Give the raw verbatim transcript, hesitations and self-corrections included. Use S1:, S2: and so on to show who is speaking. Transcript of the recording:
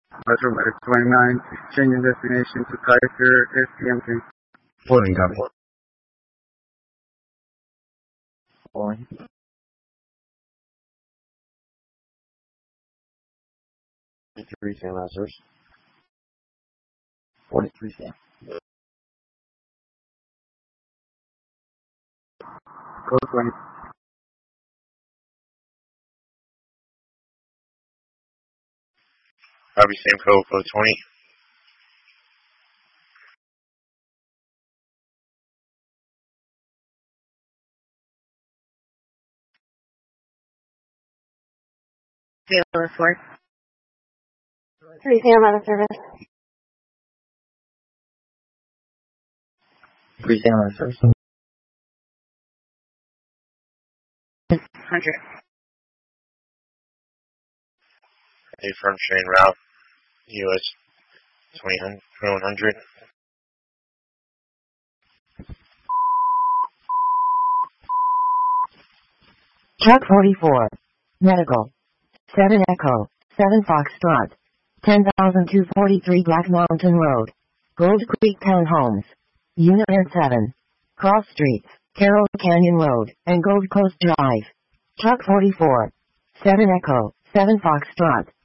S1: Metro Medic twenty-nine, changing destination to Kaiser S C M K.
S2: Following copy.
S3: Following. forty-three, Sam Masters. forty-three, Sam.
S1: Code twenty.
S4: Copy, same code, code twenty.
S5: Taylor four. Three Sam out of service.
S3: Three, Sam out of service.
S5: Hundred.
S4: A firm train route, U S twenty-one hundred.
S6: Truck forty-four. Medical. seven Echo. seven Foxtrot. ten thousand two hundred forty-three Black Mountain Road. Gold Creek Townhomes. Unit N seven. Cross Streets, Carroll Canyon Road, and Gold Coast Drive. Truck forty-four. seven Echo. seven Foxtrot.